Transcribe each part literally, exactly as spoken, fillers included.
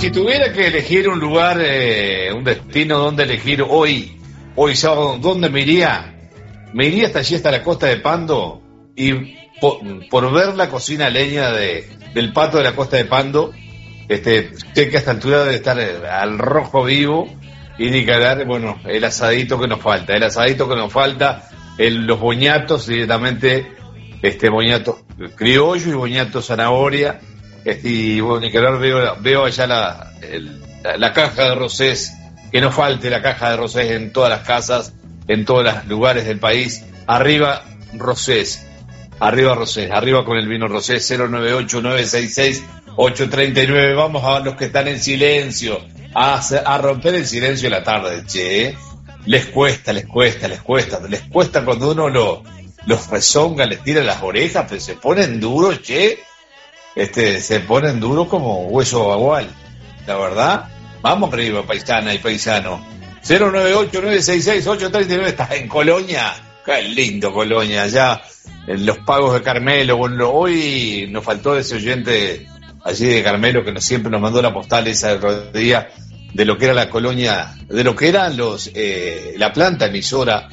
si tuviera que elegir un lugar, eh, un destino donde elegir hoy, hoy sábado, ¿dónde me iría? Me iría hasta allí, hasta la costa de Pando, y por, por ver la cocina leña de, del pato de la costa de Pando, este, sé que a esta altura debe estar al rojo vivo, y ni que hablar, bueno, el asadito que nos falta, el asadito que nos falta, el, los boñatos, directamente, este, boñato criollo y boñato zanahoria, este, y bueno, ni que hablar, veo, veo allá la, el, la, la caja de rosés, que no falte la caja de rosés en todas las casas, en todos los lugares del país. Arriba Rosés, arriba Rosés, arriba con el vino Rosés. Cero nueve ocho nueve seis seis ocho tres nueve. Vamos a los que están en silencio, a, a romper el silencio de la tarde, che. Les cuesta, les cuesta, les cuesta, les cuesta cuando uno lo, los rezonga, les tira las orejas, pero se ponen duros, che. Este, se ponen duros como hueso bagual, la verdad. Vamos arriba, paisana y paisano. Cero nueve ocho nueve seis seis ocho tres nueve. Estás en Colonia. Qué lindo Colonia, allá en los pagos de Carmelo. Bueno, hoy nos faltó ese oyente allí de Carmelo que nos, siempre nos mandó la postal esa del día de lo que era la colonia, de lo que eran los eh, la planta emisora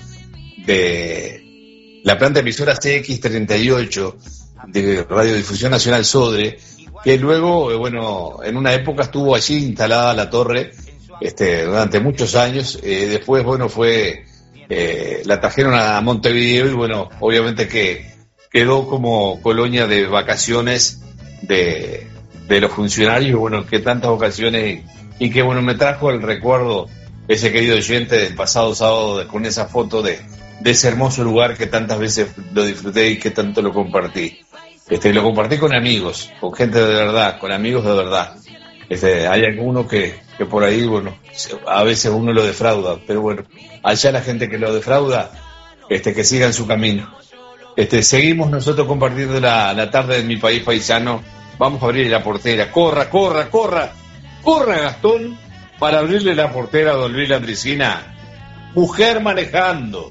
de la planta emisora C X treinta y ocho de Radiodifusión Nacional Sodre, que luego, eh, bueno, en una época estuvo allí instalada la torre este, durante muchos años. Eh, después, bueno, fue eh, la trajeron a Montevideo y, bueno, obviamente que quedó como colonia de vacaciones de, de los funcionarios, bueno, que tantas ocasiones, y, y que, bueno, me trajo el recuerdo ese querido oyente del pasado sábado de, con esa foto de, de ese hermoso lugar que tantas veces lo disfruté y que tanto lo compartí. Este, lo compartí con amigos, con gente de verdad, con amigos de verdad. Este, hay alguno que, que por ahí, bueno, a veces uno lo defrauda, pero bueno, allá la gente que lo defrauda, este, que siga en su camino. Este, seguimos nosotros compartiendo la, la tarde de mi país paisano. Vamos a abrir la portera. Corra, corra, corra, corra Gastón, para abrirle la portera a don Luis Landricina. Mujer manejando.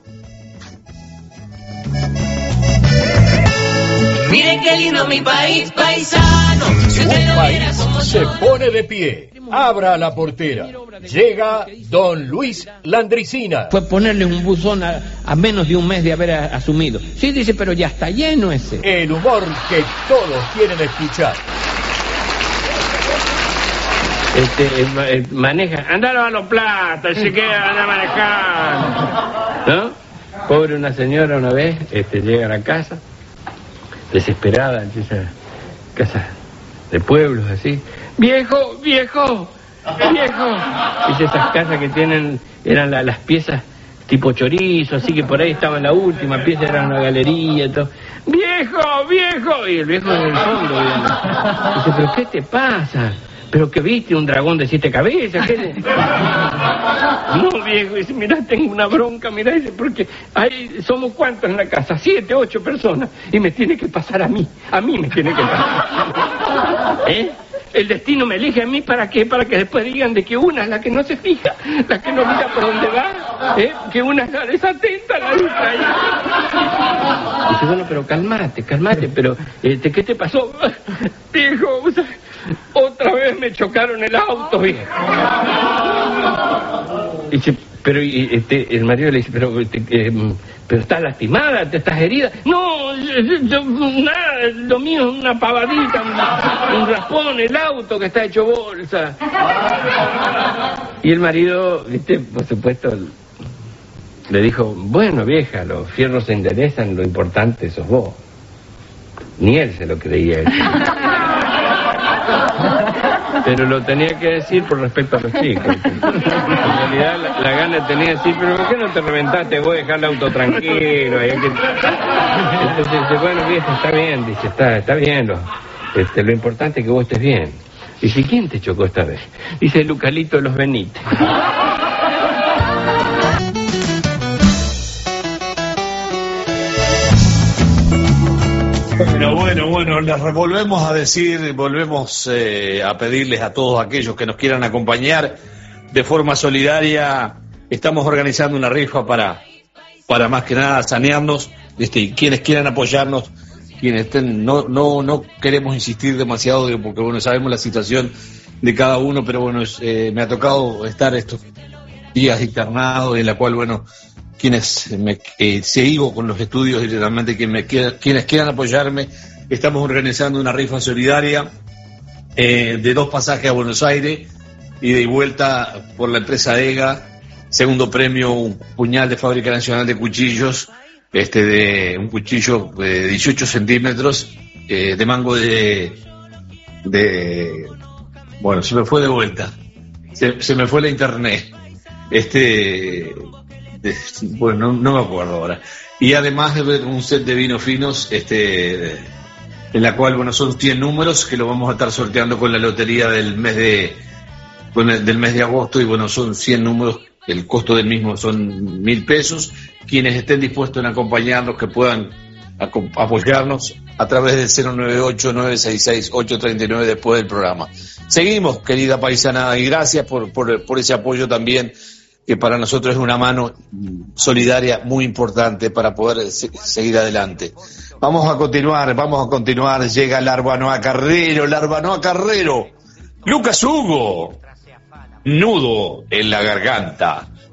Miren qué lindo mi país paisano. Si usted lo viera como se pone de pie. Abra la portera. Llega don Luis Landricina. Fue ponerle un buzón a, a menos de un mes de haber a, asumido. Sí, dice, pero ya está lleno ese. El humor que todos quieren escuchar. Este, eh, maneja, andalo a los platos, se queda, anda manejando, ¿no? Pobre una señora una vez, este, llega a la casa, desesperada, en esa casa de pueblos así. Viejo, viejo, viejo. Dice, esas casas que tienen, eran la, las piezas tipo chorizo, así que por ahí estaba en la última pieza, era una galería y todo. Viejo, viejo. Y el viejo en el fondo, viendo. Dice, pero ¿qué te pasa? ¿Pero qué viste? ¿Un dragón de siete cabezas? ¿Qué le... No, viejo, dice, mirá, tengo una bronca, mirá, dice, porque hay, somos cuántos en la casa, siete, ocho personas, y me tiene que pasar a mí, a mí me tiene que pasar. ¿Eh? El destino me elige a mí, ¿para qué? Para que después digan de que una es la que no se fija, la que no mira por dónde va, ¿eh? Que una es la desatenta, la distraída. Dice, bueno, pero calmate, calmate, pero, este, ¿qué te pasó? Viejo, otra vez me chocaron el auto, viejo. Dice, pero este, el marido le dice, pero, este, eh, pero estás lastimada, te estás herida. No, yo, yo, nada, lo mío es una pavadita, un, un raspón, el auto que está hecho bolsa. Y el marido, viste, por supuesto, le dijo, bueno, vieja, los fierros se enderezan, lo importante sos vos. Ni él se lo creía eso. Pero lo tenía que decir por respeto a los chicos. En realidad la, la gana tenía que decir, pero ¿por qué no te reventaste? Voy a dejar el auto tranquilo. Hay que... Entonces dice, bueno, vieja, está bien, dice, está, está bien. Lo, este, lo importante es que vos estés bien. Dice, ¿quién te chocó esta vez? Dice, el Lucalito de los Benítez. Bueno, bueno, bueno, les volvemos a decir, volvemos eh, a pedirles a todos aquellos que nos quieran acompañar de forma solidaria. Estamos organizando una rifa para, para más que nada sanearnos, este, y quienes quieran apoyarnos, quienes estén, no, no, no queremos insistir demasiado, porque bueno, sabemos la situación de cada uno, pero bueno, es, eh, me ha tocado estar estos días internado, en la cual, bueno, quienes me eh, sigo con los estudios y realmente quien me quiera, quienes quieran apoyarme, estamos organizando una rifa solidaria eh, de dos pasajes a Buenos Aires, ida y vuelta por la empresa EGA. Segundo premio, un puñal de Fábrica Nacional de Cuchillos, este de un cuchillo de dieciocho centímetros, eh, de mango de, de, bueno, se me fue de vuelta, se, se me fue la internet, este, de, bueno, no, no me acuerdo ahora. Y además de ver un set de vinos finos, este, en la cual, bueno, son cien números que lo vamos a estar sorteando con la lotería del mes de, con el, del mes de agosto, y bueno, son cien números. El costo del mismo son mil pesos. Quienes estén dispuestos en acompañarnos, que puedan apoyarnos a través del cero nueve ocho, nueve seis seis, ocho tres nueve después del programa. Seguimos, querida paisana, y gracias por, por, por ese apoyo también, que para nosotros es una mano solidaria muy importante para poder se, seguir adelante. Vamos a continuar, vamos a continuar. Llega Larbanoa Carrero, Larbanoa Carrero. Lucas Hugo. Nudo en la garganta.